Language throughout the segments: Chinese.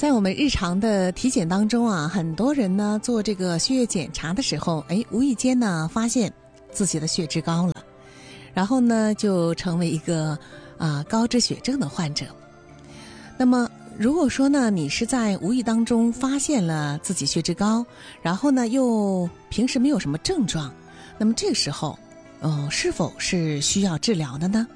在我们日常的体检当中啊，很多人呢做这个血液检查的时候，无意间呢发现自己的血脂高了，然后呢就成为一个高脂血症的患者。那么如果说呢你是在无意当中发现了自己血脂高，然后呢又平时没有什么症状，那么这个时候是否是需要治疗的呢？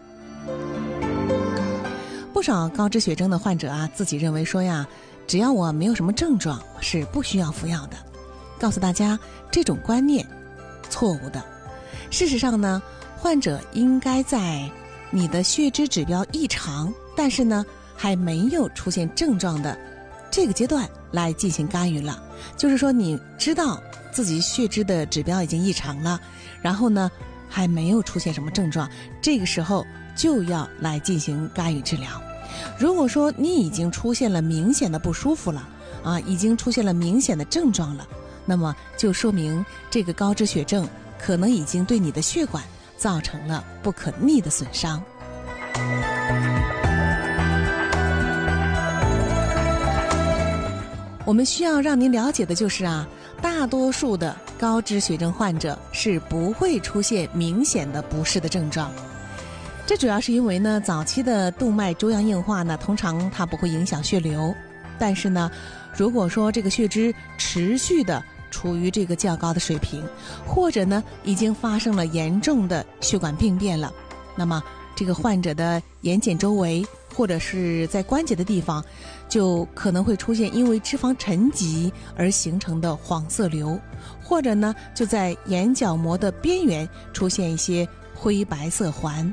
不少高脂血症的患者啊，自己认为说呀，只要我没有什么症状是不需要服药的。告诉大家，这种观念错误的。事实上呢，患者应该在你的血脂指标异常，但是呢还没有出现症状的这个阶段来进行干预了。就是说你知道自己血脂的指标已经异常了，然后呢还没有出现什么症状，这个时候就要来进行干预治疗。如果说你已经出现了明显的不舒服了已经出现了明显的症状了，那么就说明这个高脂血症可能已经对你的血管造成了不可逆的损伤。我们需要让您了解的就是大多数的高脂血症患者是不会出现明显的不适的症状。这主要是因为呢，早期的动脉粥样硬化呢，通常它不会影响血流，但是呢，如果说这个血脂持续的处于这个较高的水平，或者呢已经发生了严重的血管病变了，那么这个患者的眼睑周围或者是在关节的地方，就可能会出现因为脂肪沉积而形成的黄色瘤，或者呢就在眼角膜的边缘出现一些灰白色环。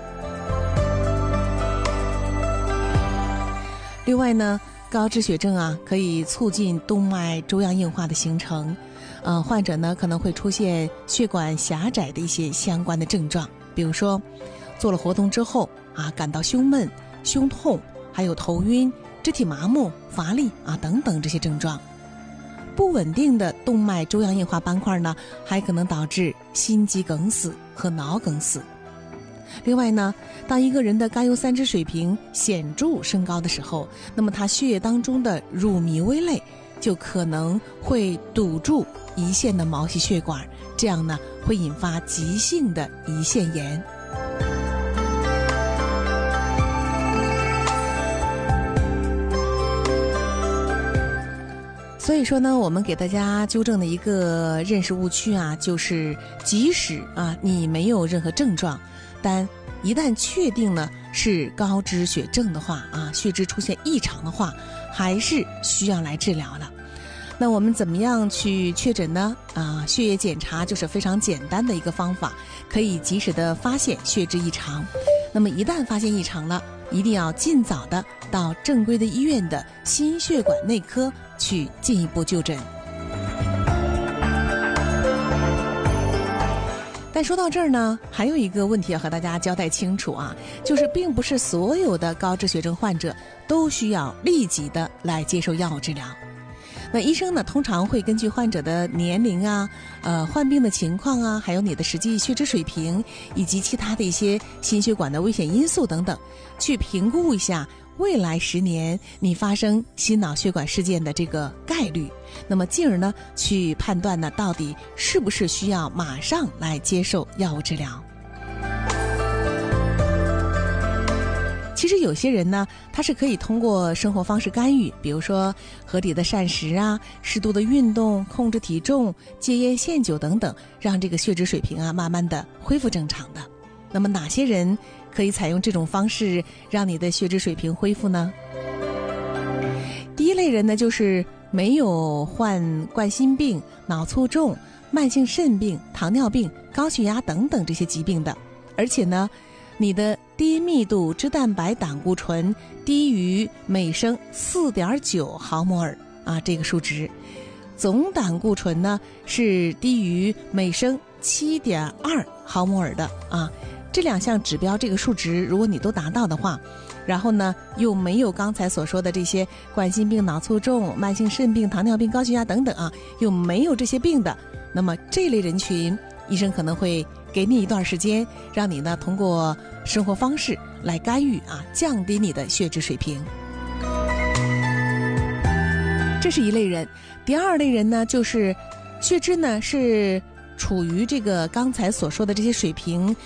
另外呢，高脂血症可以促进动脉粥样硬化的形成，患者呢可能会出现血管狭窄的一些相关的症状，比如说做了活动之后感到胸闷、胸痛，还有头晕、肢体麻木、乏力等等这些症状。不稳定的动脉粥样硬化斑块呢，还可能导致心肌梗死和脑梗死。另外呢，当一个人的甘油三酯水平显著升高的时候，那么他血液当中的乳糜微类就可能会堵住胰腺的毛细血管，这样呢会引发急性的胰腺炎。所以说呢，我们给大家纠正的一个认识误区就是即使你没有任何症状，但一旦确定了是高脂血症的话血脂出现异常的话，还是需要来治疗的。那我们怎么样去确诊呢？血液检查就是非常简单的一个方法，可以及时的发现血脂异常。那么一旦发现异常了，一定要尽早的到正规的医院的心血管内科去进一步就诊。但说到这儿呢，还有一个问题要和大家交代清楚就是并不是所有的高脂血症患者都需要立即的来接受药物治疗。那医生呢，通常会根据患者的年龄患病的情况还有你的实际血脂水平，以及其他的一些心血管的危险因素等等，去评估一下未来10年你发生心脑血管事件的这个概率，那么进而呢去判断呢到底是不是需要马上来接受药物治疗。其实有些人呢，他是可以通过生活方式干预，比如说合理的膳食适度的运动、控制体重、戒烟限酒等等，让这个血脂水平慢慢的恢复正常的。那么哪些人可以采用这种方式让你的血脂水平恢复呢？第一类人呢，就是没有患冠心病、脑卒中、慢性肾病、糖尿病、高血压等等这些疾病的，而且呢你的低密度脂蛋白胆固醇低于每升 4.9 毫摩尔这个数值，总胆固醇呢是低于每升 7.2 毫摩尔的这两项指标这个数值如果你都达到的话，然后呢又没有刚才所说的这些冠心病、脑卒中、慢性肾病、糖尿病、高血压等等又没有这些病的，那么这类人群医生可能会给你一段时间，让你呢通过生活方式来干预降低你的血脂水平。 这是一类人。第二类人呢，就是血脂呢是处于这个刚才所说的这些水平